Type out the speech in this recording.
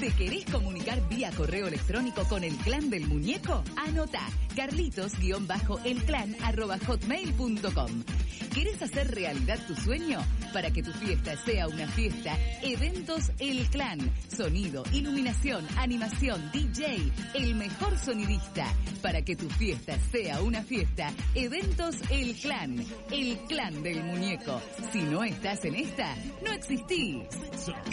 ¿Te querés comunicar vía correo electrónico con el Clan del Muñeco? Anota carlitos-elclan@hotmail.com. ¿Querés hacer realidad tu sueño? Para que tu fiesta sea una fiesta, Eventos El Clan. Sonido, iluminación, animación, DJ, el mejor sonidista. Para que tu fiesta sea una fiesta, Eventos El Clan del Muñeco. Si no estás en esta, no existís.